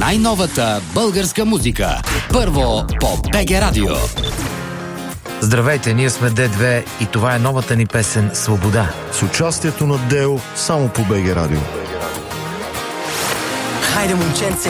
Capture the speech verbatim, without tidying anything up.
най-новата българска музика. Първо по БГ Радио. Здравейте, ние сме Д две и това е новата ни песен "Свобода". С участието на Део само по БГ Радио. Хайде, момченце,